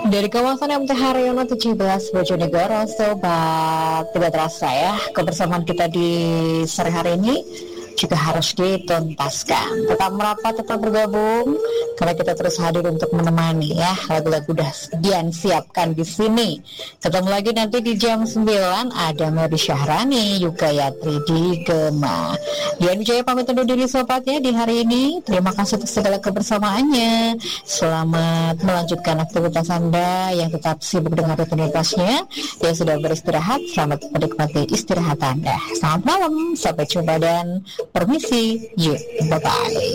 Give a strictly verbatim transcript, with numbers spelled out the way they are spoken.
Dari kawasan M T Haryono tujuh belas Bojonegoro, sobat, tidak terasa ya kebersamaan kita di sore hari ini juga harus dituntaskan. Tetap merapat, tetap bergabung, karena kita terus hadir untuk menemani ya. Lagu-lagu udah Dian siapkan di sini. Ketemu lagi nanti di jam sembilan ada Mary Syahrani, Yuka Yatri di Gema. Dian Wijaya pamit undur diri sobat ya di hari ini. Terima kasih untuk segala kebersamaannya. Selamat melanjutkan aktivitas Anda yang tetap sibuk dengan rutinitasnya. Yang sudah beristirahat, selamat menikmati istirahat Anda. Selamat malam, sampai jumpa dan permisi, yuk, bye-bye.